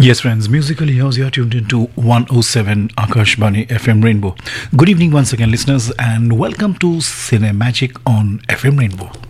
Yes, friends, musically yours, you're tuned into 107 Akashbani FM Rainbow. Good evening once again, listeners, and welcome to Cinemagic on FM Rainbow.